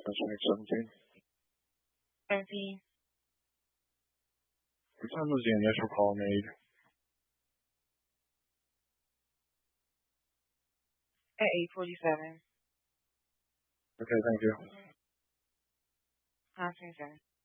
17. 17. What time was the initial call made? At 8:47. Okay, thank you. 9:27.